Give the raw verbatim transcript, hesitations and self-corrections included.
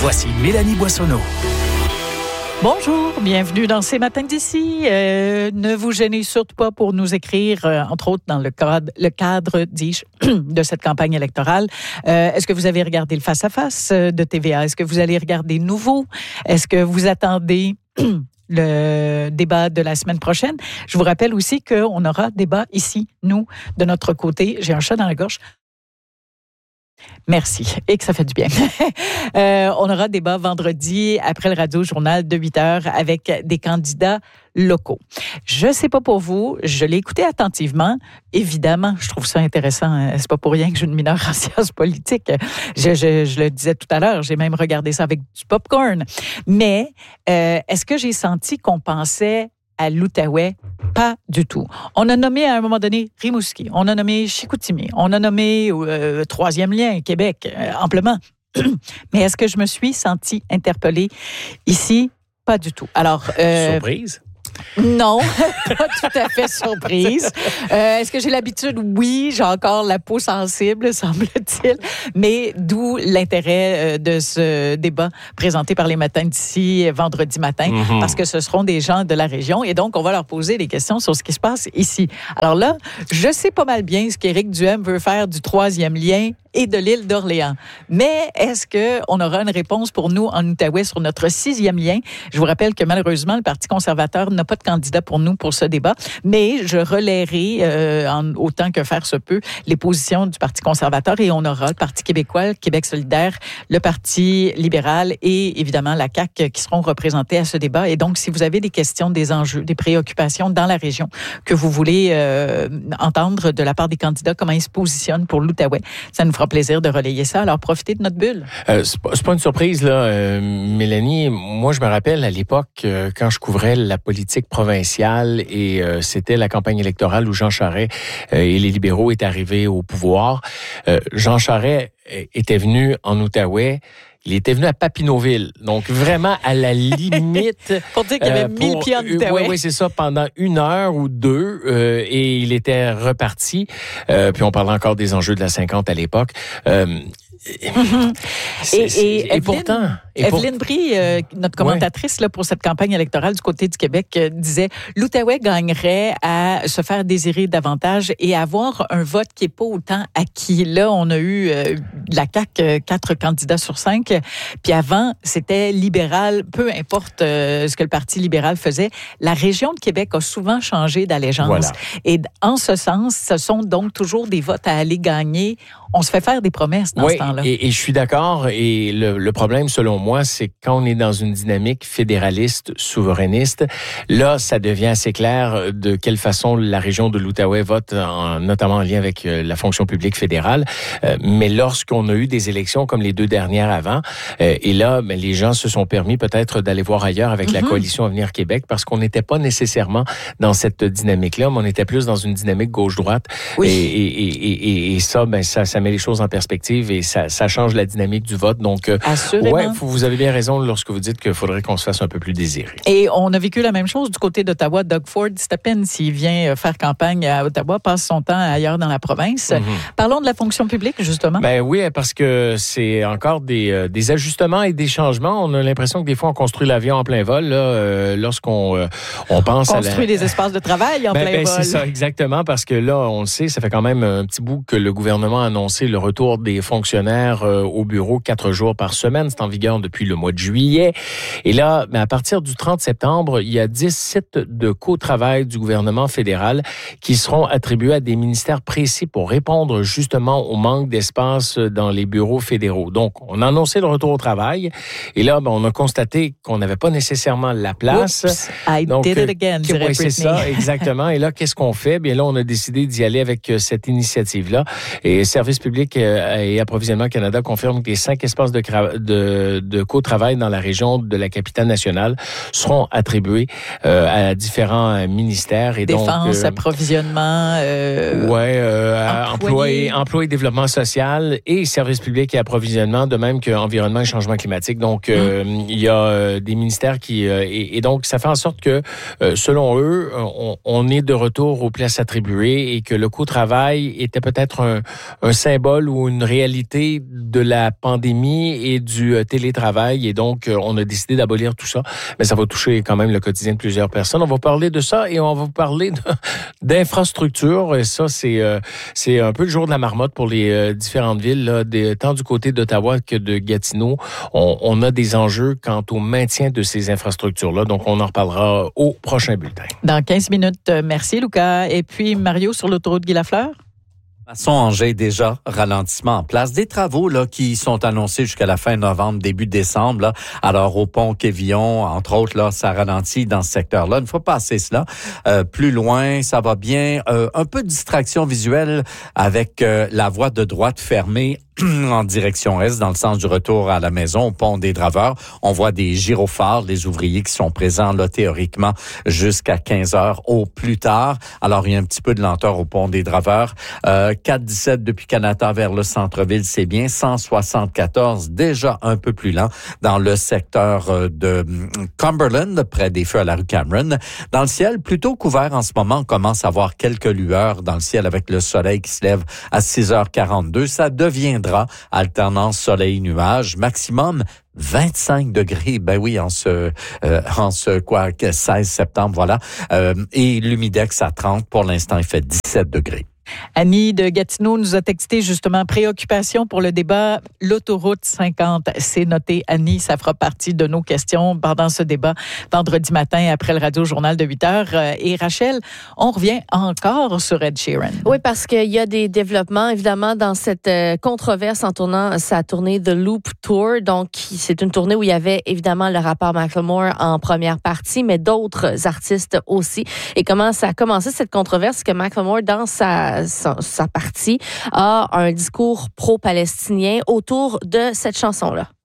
Voici Mélanie Boissonneau. Bonjour, bienvenue dans ces matins d'ici. Euh, ne vous gênez surtout pas pour nous écrire, euh, entre autres dans le cadre, le cadre dis-je, de cette campagne électorale. Euh, est-ce que vous avez regardé le face-à-face de T V A? Est-ce que vous allez regarder Nouveau? Est-ce que vous attendez le débat de la semaine prochaine? Je vous rappelle aussi qu'on aura débat ici, nous, de notre côté. J'ai un chat dans la gorge. Merci, et que ça fait du bien. euh, on aura débat vendredi après le radio-journal de huit heures avec des candidats locaux. Je ne sais pas pour vous, je l'ai écouté attentivement. Évidemment, je trouve ça intéressant. C'est pas pour rien que j'ai une mineure en sciences politiques. Je, je, je le disais tout à l'heure, j'ai même regardé ça avec du popcorn. Mais euh, est-ce que j'ai senti qu'on pensait à l'Outaouais? Pas du tout. On a nommé à un moment donné Rimouski, on a nommé Chicoutimi, on a nommé euh, Troisième Lien, Québec, euh, amplement. Mais est-ce que je me suis sentie interpellée ici? Pas du tout. Alors, euh, surprise? Non, pas tout à fait surprise. Euh, est-ce que j'ai l'habitude? Oui, j'ai encore la peau sensible, semble-t-il. Mais d'où l'intérêt de ce débat présenté par les matins d'ici vendredi matin, mm-hmm. parce que ce seront des gens de la région et donc on va leur poser des questions sur ce qui se passe ici. Alors là, je sais pas mal bien ce qu'Éric Duhem veut faire du troisième lien et de l'île d'Orléans. Mais est-ce qu'on aura une réponse pour nous en Outaouais sur notre sixième lien? Je vous rappelle que malheureusement, le Parti conservateur n'a pas de candidat pour nous pour ce débat, mais je relayerai euh, en, autant que faire se peut les positions du Parti conservateur et on aura le Parti québécois, le Québec solidaire, le Parti libéral et évidemment la C A Q qui seront représentés à ce débat. Et donc, si vous avez des questions, des enjeux, des préoccupations dans la région que vous voulez euh, entendre de la part des candidats, comment ils se positionnent pour l'Outaouais, ça nous fera plaisir de relayer ça. Alors, profitez de notre bulle. Euh, c'est, pas, c'est pas une surprise, là, euh, Mélanie. Moi, je me rappelle à l'époque, euh, quand je couvrais la politique provinciale et euh, c'était la campagne électorale où Jean Charest euh, et les libéraux étaient arrivés au pouvoir. Euh, Jean Charest était venu en Outaouais. Il était venu à Papineauville, donc vraiment à la limite. Pour dire qu'il y avait euh, mille pieds en Outaouais. Oui, oui, c'est ça, pendant une heure ou deux, euh, et il était reparti. Euh, puis on parlait encore des enjeux de la cinquante à l'époque. Euh, Mm-hmm. c'est, et, c'est, et, et Evelyne, pourtant... Et Evelyne pour... Brie, euh, notre commentatrice ouais. là, pour cette campagne électorale du côté du Québec, euh, disait l'Outaouais gagnerait à se faire désirer davantage et avoir un vote qui n'est pas autant acquis. Là, on a eu euh, la C A Q, euh, quatre candidats sur cinq. Puis avant, c'était libéral, peu importe euh, ce que le Parti libéral faisait. La région de Québec a souvent changé d'allégeance. Voilà. Et en ce sens, ce sont donc toujours des votes à aller gagner. On se fait faire des promesses dans oui, ce temps-là. Et, et je suis d'accord. Et le, le problème, selon moi, c'est quand on est dans une dynamique fédéraliste, souverainiste, là, ça devient assez clair de quelle façon la région de l'Outaouais vote, en, notamment en lien avec la fonction publique fédérale. Euh, mais lorsqu'on a eu des élections comme les deux dernières avant, euh, et là, ben, les gens se sont permis peut-être d'aller voir ailleurs avec mm-hmm. la coalition Avenir Québec parce qu'on n'était pas nécessairement dans cette dynamique-là, mais on était plus dans une dynamique gauche-droite. Oui. Et, et, et, et, et ça, ben, ça, ça met les choses en perspective et ça, ça change la dynamique du vote. Donc, euh, ouais, vous avez bien raison lorsque vous dites qu'il faudrait qu'on se fasse un peu plus désirer. Et on a vécu la même chose du côté d'Ottawa. Doug Ford, c'est à peine s'il vient faire campagne à Ottawa, passe son temps ailleurs dans la province. Mm-hmm. Parlons de la fonction publique, justement. Ben oui, parce que c'est encore des, euh, des ajustements et des changements. On a l'impression que des fois, on construit l'avion en plein vol, là, euh, lorsqu'on euh, on pense on construit à la... des espaces de travail en ben, plein ben, vol. C'est ça, exactement, parce que là, on le sait, ça fait quand même un petit bout que le gouvernement a annoncé le retour des fonctionnaires euh, au bureau quatre jours par semaine. C'est en vigueur depuis le mois de juillet. Et là, ben, à partir du trente septembre, il y a dix sites de co-travail du gouvernement fédéral qui seront attribués à des ministères précis pour répondre justement au manque d'espace dans les bureaux fédéraux. Donc, on a annoncé le retour au travail. Et là, ben, on a constaté qu'on n'avait pas nécessairement la place. Oops, I Donc, did it again, euh, ouais, c'est ça, exactement. Et là, qu'est-ce qu'on fait? Bien là, on a décidé d'y aller avec euh, cette initiative-là. Et Service public euh, et Approvisionnement Canada confirme que les cinq espaces de, de, de co-travail dans la région de la capitale nationale seront attribués euh, à différents ministères. Et Défense, donc, euh, approvisionnement, euh, ouais, euh, emploi et, emploi et développement social et services publics et approvisionnement, de même qu'environnement et changement climatique. Donc, euh, mmh. il y a euh, des ministères qui... Euh, et, et donc, ça fait en sorte que, euh, selon eux, on, on est de retour aux places attribuées et que le co-travail était peut-être un, un symbole ou une réalité parler de la pandémie et du télétravail. Et donc, on a décidé d'abolir tout ça. Mais ça va toucher quand même le quotidien de plusieurs personnes. On va parler de ça et on va parler de, d'infrastructures. Et ça, c'est, euh, c'est un peu le jour de la marmotte pour les euh, différentes villes, là, des, tant du côté d'Ottawa que de Gatineau. On, on a des enjeux quant au maintien de ces infrastructures-là. Donc, on en reparlera au prochain bulletin. Dans quinze minutes. Merci, Lucas. Et puis, Mario, sur l'autoroute Guy-Lafleur? Masson-Angers, déjà, ralentissement en place. Des travaux là qui sont annoncés jusqu'à la fin novembre, début décembre. Là. Alors, au pont Quévillon, entre autres, là, ça ralentit dans ce secteur-là. Une fois passé cela, euh, plus loin, ça va bien. Euh, un peu de distraction visuelle avec euh, la voie de droite fermée en direction est, dans le sens du retour à la maison, au pont des Draveurs. On voit des gyrophares, des ouvriers qui sont présents là théoriquement jusqu'à quinze heures au plus tard. Alors, il y a un petit peu de lenteur au pont des Draveurs. Euh, quatre dix-sept depuis Canada vers le centre-ville, c'est bien. cent soixante-quatorze, déjà un peu plus lent dans le secteur de Cumberland, près des feux à la rue Cameron. Dans le ciel, plutôt couvert en ce moment, on commence à voir quelques lueurs dans le ciel avec le soleil qui se lève à six heures quarante-deux. Ça deviendra alternance soleil-nuage, maximum vingt-cinq degrés, ben oui, en ce, euh, en ce quoi, seize septembre, voilà. Euh, et l'humidex à trente, pour l'instant, il fait dix-sept degrés. Annie de Gatineau nous a texté justement préoccupation pour le débat. L'autoroute cinquante, c'est noté. Annie, ça fera partie de nos questions pendant ce débat vendredi matin après le radio-journal de huit heures. Et Rachel, on revient encore sur Ed Sheeran. Oui, parce qu'il y a des développements, évidemment, dans cette controverse en tournant sa tournée The Loop Tour. Donc, c'est une tournée où il y avait évidemment le rappeur Macklemore en première partie, mais d'autres artistes aussi. Et comment ça a commencé cette controverse? Que Macklemore, dans sa Sa, sa partie, a un discours pro-palestinien autour de cette chanson-là.